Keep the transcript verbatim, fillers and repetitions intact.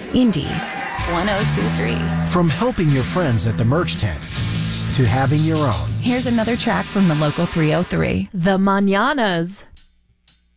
Indy one oh two three. From helping your friends at the merch tent to having your own. Here's another track from the local three oh three. The Mananas.